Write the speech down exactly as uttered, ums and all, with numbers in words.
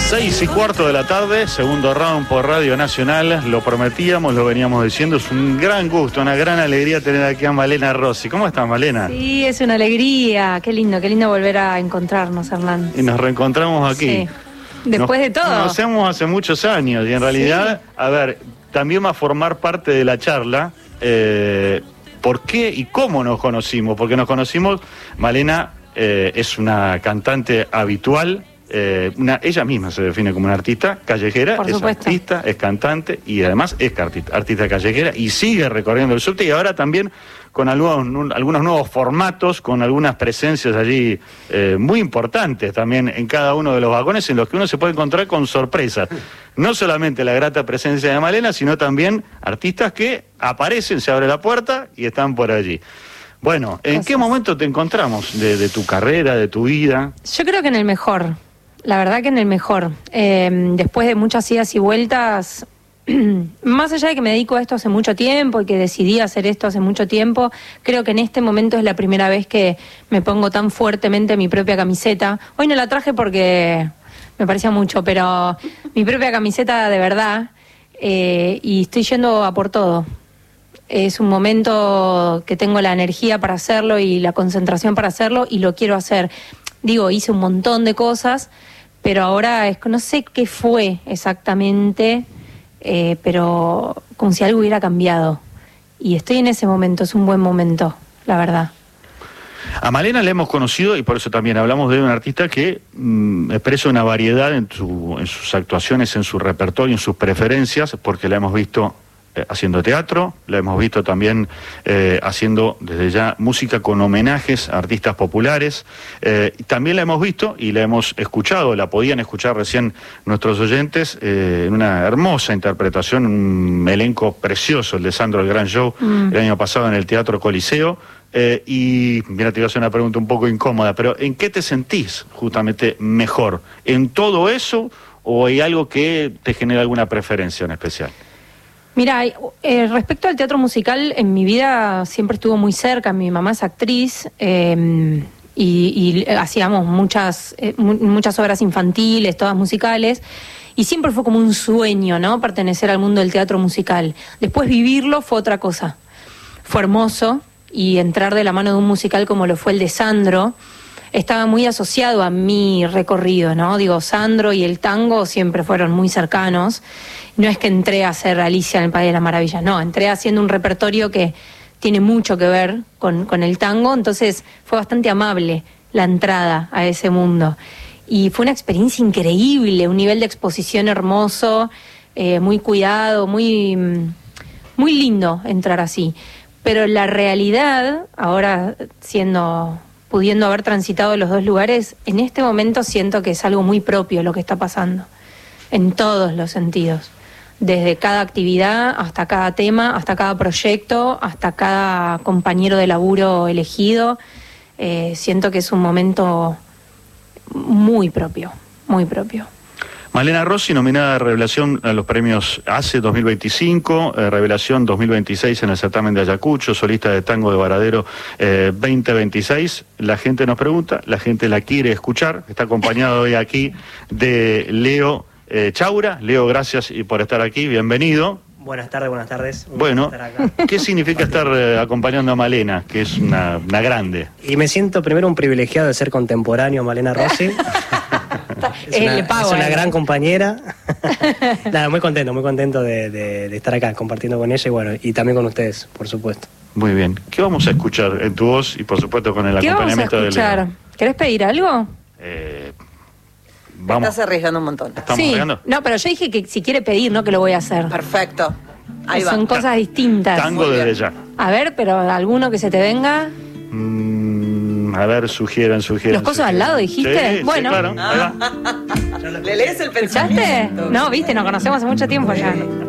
Seis y cuarto de la tarde, segundo round por Radio Nacional. Lo prometíamos, lo veníamos diciendo. Es un gran gusto, una gran alegría tener aquí a Malena Rossi. ¿Cómo estás, Malena? Sí, es una alegría. Qué lindo, qué lindo volver a encontrarnos, Hernán. Y nos reencontramos aquí. Sí. Después nos, de todo. Nos conocemos hace muchos años y en realidad, sí. a ver, también va a formar parte de la charla. Eh, ¿Por qué y cómo nos conocimos? Porque nos conocimos, Malena eh, es una cantante habitual. Eh, una, ella misma se define como una artista callejera, es artista, es cantante y además es artista, artista callejera y sigue recorriendo el subte y ahora también con algunos, algunos nuevos formatos, con algunas presencias allí eh, muy importantes también en cada uno de los vagones en los que uno se puede encontrar con sorpresas. No solamente la grata presencia de Malena, sino también artistas que aparecen, se abre la puerta y están por allí. Bueno, ¿en Gracias. qué momento te encontramos de, de tu carrera, de tu vida? Yo creo que en el mejor. La verdad que en el mejor. Eh, después de muchas idas y vueltas, más allá de que me dedico a esto hace mucho tiempo y que decidí hacer esto hace mucho tiempo, creo que en este momento es la primera vez que me pongo tan fuertemente mi propia camiseta. Hoy no la traje porque me parecía mucho, pero mi propia camiseta de verdad, eh, y estoy yendo a por todo. Es un momento que tengo la energía para hacerlo y la concentración para hacerlo y lo quiero hacer. Digo, hice un montón de cosas, pero ahora es, no sé qué fue exactamente, eh, pero como si algo hubiera cambiado. Y estoy en ese momento, es un buen momento, la verdad. A Malena la hemos conocido y por eso también hablamos de un artista que mmm, expresa una variedad en, su, en sus actuaciones, en su repertorio, en sus preferencias, porque la hemos visto eh, haciendo teatro, la hemos visto también eh, haciendo desde ya música con homenajes a artistas populares, eh, y también la hemos visto y la hemos escuchado, la podían escuchar recién nuestros oyentes, eh, en una hermosa interpretación, un elenco precioso, el de Sandro el Gran Show, mm. el año pasado en el Teatro Coliseo. Eh, y mira, te iba a hacer una pregunta un poco incómoda, pero ¿en qué te sentís justamente mejor? ¿En todo eso o hay algo que te genera alguna preferencia en especial? Mira, eh, respecto al teatro musical, en mi vida siempre estuvo muy cerca. Mi mamá es actriz eh, y, y hacíamos muchas, eh, muchas obras infantiles, todas musicales, y siempre fue como un sueño, ¿no? Pertenecer al mundo del teatro musical. Después vivirlo fue otra cosa. Fue hermoso. Y entrar de la mano de un musical como lo fue el de Sandro, estaba muy asociado a mi recorrido, ¿no? Digo, Sandro y el tango siempre fueron muy cercanos. No es que entré a hacer Alicia en el País de las Maravillas, no, entré haciendo un repertorio que tiene mucho que ver con, con el tango, entonces fue bastante amable la entrada a ese mundo. Y fue una experiencia increíble, un nivel de exposición hermoso, eh, muy cuidado, muy, muy lindo entrar así. Pero la realidad, ahora siendo, pudiendo haber transitado los dos lugares, en este momento siento que es algo muy propio lo que está pasando, en todos los sentidos. Desde cada actividad, hasta cada tema, hasta cada proyecto, hasta cada compañero de laburo elegido. Eh, siento que es un momento muy propio, muy propio. Malena Rossi, nominada a Revelación a los premios A C E dos mil veinticinco, eh, Revelación dos mil veintiséis en el certamen de Ayacucho, solista de tango de Varadero eh, veinte veintiséis. La gente nos pregunta, la gente la quiere escuchar. Está acompañado hoy aquí de Leo eh, Chaura. Leo, gracias y por estar aquí, bienvenido. Buenas tardes, buenas tardes. Un bueno, estar acá. ¿Qué significa estar eh, acompañando a Malena, que es una, una grande? Y me siento primero un privilegiado de ser contemporáneo a Malena Rossi. Es una, es una gran compañera. Nada, muy contento, muy contento de, de, de estar acá compartiendo con ella y bueno, y también con ustedes, por supuesto. Muy bien. ¿Qué vamos a escuchar en tu voz y por supuesto con el acompañamiento de Leo? ¿Querés pedir algo? Eh, vamos. Estás arriesgando un montón. ¿Estamos sí, arriesgando? No, pero yo dije que si quiere pedir, no que lo voy a hacer. Perfecto. Ahí va. Son cosas distintas. Tango desde ya. A ver, pero alguno que se te venga. Mm, a ver, sugieran, sugieran. ¿Los cosos al lado dijiste? Sí, bueno. Sí, claro. Ah. ¿Le lees el pensamiento? ¿Escuchaste? No, viste, nos conocemos hace mucho tiempo ya.